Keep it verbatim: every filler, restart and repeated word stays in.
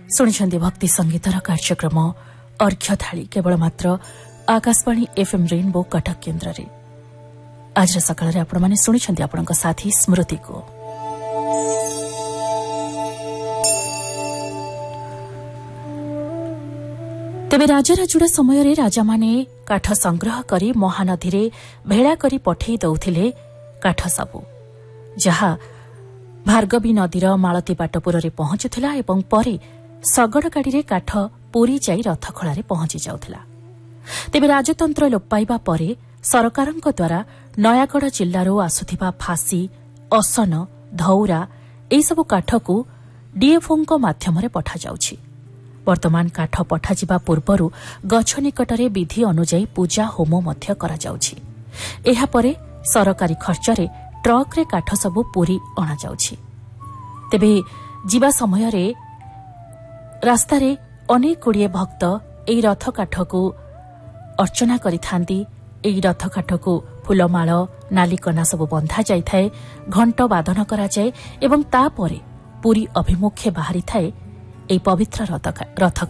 शुणिछन्ति भक्ति संगीतर कार्यक्रम अर्घ्यथाली केवल मात्र आकाशवाणी एफएम रेनबो कटक केन्द्र रे। आज सकाळ आपण माने शुणिछन्ति आपणक साथी स्मृति को। तेबे राजराजुड़ा समय राजा माने काठ संग्रह करी महानदी रे भेड़ा करी पठेई दउथिले काठ सबु, जहा भार्गवी नदीर मालती बाटपुर रे पहुंचुथिला एवं परे सगड़ गाड़ी रे काठ पुरी जाई रथखोला रे पहुंची जाउथिला। तेबे राजतंत्र लोप पाइबा परे सरकारक द्वारा नयागढ़ जिल्लारो आसुथिबा फासी, असन, धौरा एई सब काठकू डीएफओंक माध्यमरे पठा जाउछि। वर्तमान काठ पठाजिबा पूर्वरु गछ निकटरे विधि अनुଯାयी पूजा होम मध्य करा जाउछि। एहा परे सरकारी खर्चरे ट्रक रे काठ सबु पुरी अणा जाउछि। तेबे जीवा समय रे रास्ता रे अनेक गुड़िए भक्त एई रथ काठकू अर्चना करिथांती। एई रथ काठकू फूलमाळ, नालिकना सबु बंधा जाइथाए, घंट बादन करा जाए एवं तापरे पुरी अभिमुखे बाहरी थाए एई पवित्र रथ